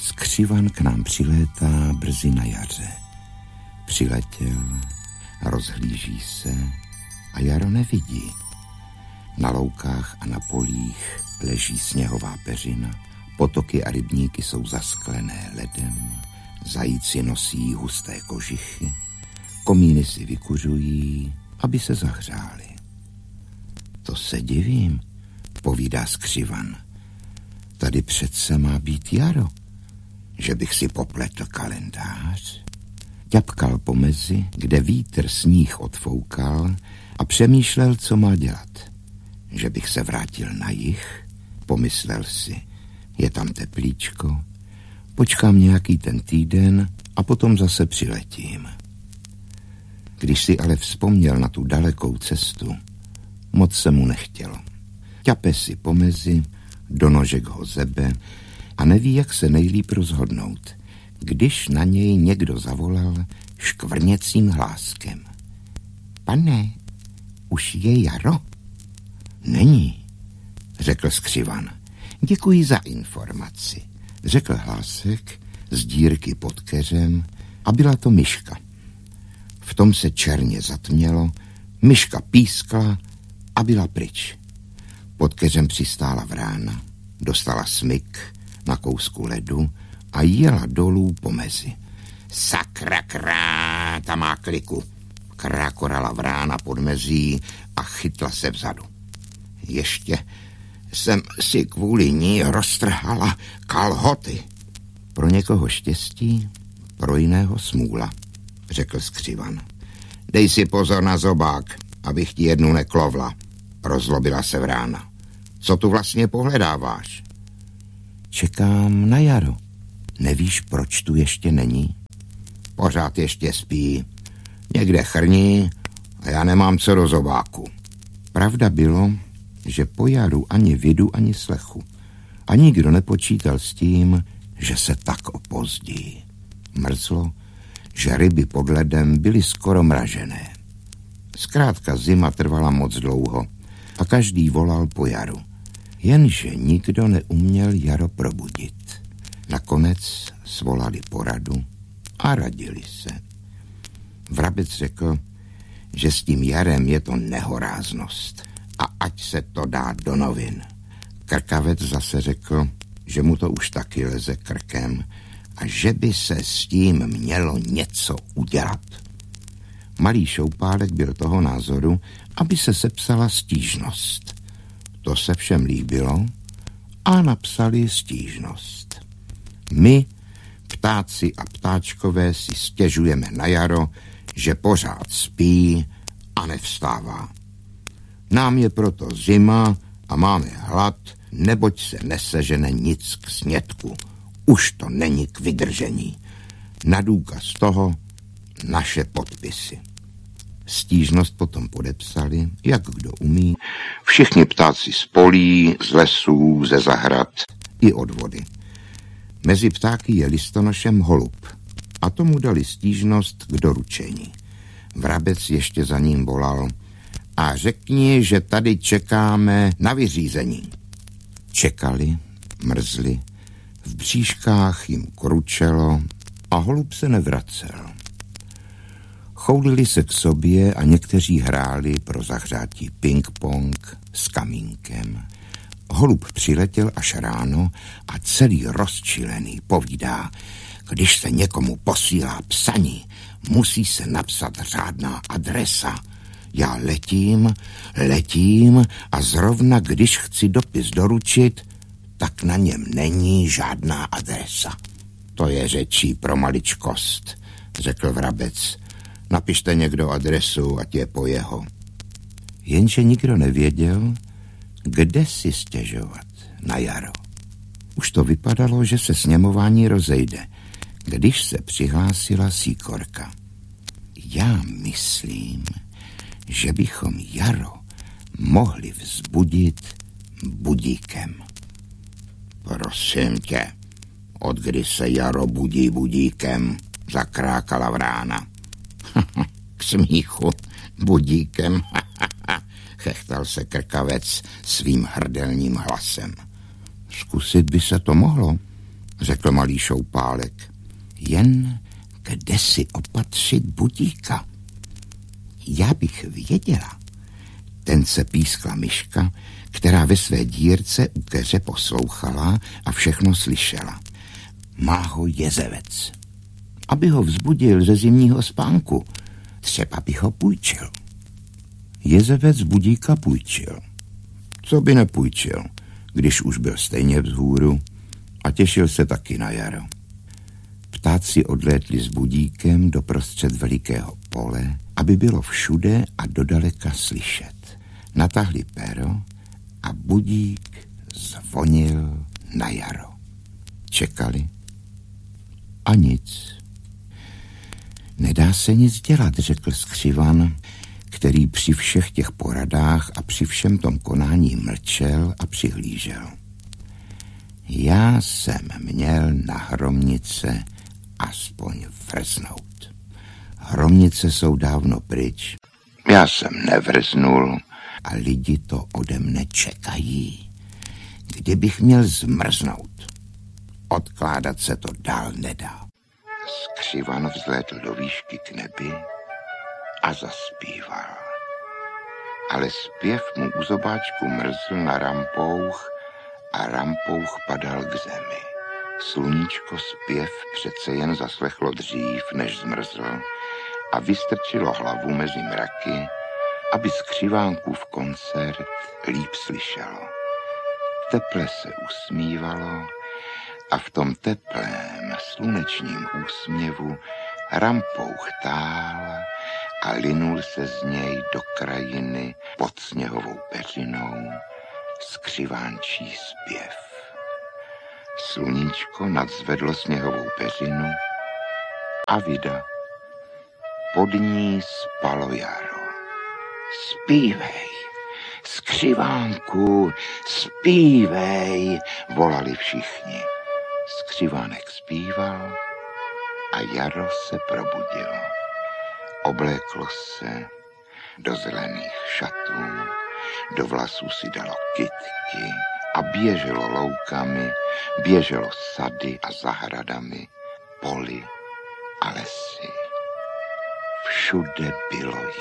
Skřivan k nám přilétá brzy na jaře. Přiletěl, rozhlíží se a jaro nevidí. Na loukách a na polích leží sněhová peřina, potoky a rybníky jsou zasklené ledem, zajíci nosí husté kožichy, komíny si vykuřují, aby se zahřáli. To se divím, povídá Skřivan. Tady přece má být jaro, že bych si popletl kalendář. Ťapkal po mezi, kde vítr sníh odfoukal a přemýšlel, co má dělat. Že bych se vrátil na jih, pomyslel si, je tam teplíčko, počkám nějaký ten týden a potom zase přiletím. Když si ale vzpomněl na tu dalekou cestu, moc se mu nechtělo. Ťape si po mezi, do nožek ho zebe a neví, jak se nejlíp rozhodnout, když na něj někdo zavolal škvrněcím hláskem. Pane, už je jaro? Není, řekl Skřivan. Děkuji za informaci, řekl hlásek z dírky pod keřem a byla to myška. V tom se černě zatmělo, myška pískla a byla pryč. Pod keřem přistála vrána, dostala smyk na kousku ledu a jela dolů po mezi. Sakra krá, ta má kliku, krákorala vrána pod mezí a chytla se vzadu. Ještě jsem si kvůli ní roztrhala kalhoty. Pro někoho štěstí, pro jiného smůla, řekl Skřivan. Dej si pozor na zobák, abych ti jednu neklovla, rozlobila se vrána. Co tu vlastně pohledáváš? Čekám na jaro. Nevíš, proč tu ještě není? Pořád ještě spí. Někde chrní a já nemám co do zobáku. Pravda bylo, že po jaru ani vidu, ani slechu. A nikdo nepočítal s tím, že se tak opozdí. Mrzlo, že ryby pod ledem byly skoro mražené. Zkrátka zima trvala moc dlouho a každý volal po jaru. Jenže nikdo neuměl jaro probudit. Nakonec svolali poradu a radili se. Vrabec řekl, že s tím jarem je to nehoráznost a ať se to dá do novin. Krkavec zase řekl, že mu to už taky leze krkem a že by se s tím mělo něco udělat. Malý Šoupálek byl toho názoru, aby se sepsala stížnost. To se všem líbilo a napsali stížnost. My, ptáci a ptáčkové, si stěžujeme na jaro, že pořád spí a nevstává. Nám je proto zima a máme hlad, neboť se nesežene nic k snědku. Už to není k vydržení. Na důkaz toho naše podpisy. Stížnost potom podepsali, jak kdo umí, všichni ptáci z polí, z lesů, ze zahrad i od vody. Mezi ptáky je listonošem holub a tomu dali stížnost k doručení. Vrabec ještě za ním volal a řekni, že tady čekáme na vyřízení. Čekali, mrzli, v bříškách jim kručelo a holub se nevracel. Choulili se k sobě a někteří hráli pro zahřátí ping-pong s kamínkem. Holub přiletěl až ráno a celý rozčilený povídá, když se někomu posílá psaní, musí se napsat řádná adresa. Já letím a zrovna když chci dopis doručit, tak na něm není žádná adresa. To je řečí pro maličkost, řekl Vrabec. Napište někdo adresu, ať je po jeho. Jenže nikdo nevěděl, kde si stěžovat na jaro. Už to vypadalo, že se sněmování rozejde, když se přihlásila Síkorka. Já myslím, že bychom jaro mohli vzbudit budíkem. Prosím tě, od kdy se jaro budí budíkem, zakrákala vrána. K smíchu budíkem, chechtal se Krkavec svým hrdelním hlasem. Zkusit by se to mohlo, řekl malý šoupálek. Jen kde si opatřit budíka? Já bych věděla. Ten se pískla myška, která ve své dírce u keře poslouchala a všechno slyšela. Má ho jezevec. Aby ho vzbudil ze zimního spánku, třeba by ho půjčil. Jezevec budíka půjčil. Co by nepůjčil, když už byl stejně vzhůru a těšil se taky na jaro. Ptáci odlétli s budíkem doprostřed velikého pole, aby bylo všude a dodaleka slyšet. Natahli pero a budík zvonil na jaro. Čekali a nic. Nedá se nic dělat, řekl skřivan, který při všech těch poradách a při všem tom konání mlčel a přihlížel. Já jsem měl na hromnice aspoň vrznout. Hromnice jsou dávno pryč. Já jsem nevrznul a lidi to ode mne čekají. Kdybych měl zmrznout, odkládat se to dál nedá. Skřivan vzlétl do výšky k nebi a zaspíval. Ale zpěv mu u zobáčku mrzl na rampouch a rampouch padal k zemi. Sluníčko zpěv přece jen zaslechlo dřív, než zmrzl a vystrčilo hlavu mezi mraky, aby skřivánkův koncert líp slyšelo. Teple se usmívalo a v tom teplém slunečním úsměvu rampouch tál a linul se z něj do krajiny pod sněhovou peřinou skřivánčí zpěv. Sluníčko nadzvedlo sněhovou peřinu a vida. Pod ní spalo jaro. Zpívej, skřivánku, zpívej, volali všichni. Skřivánek zpíval a jaro se probudilo. Obléklo se do zelených šatů, do vlasů si dalo kytky a běželo loukami, běželo sady a zahradami, poli a lesy. Všude bylo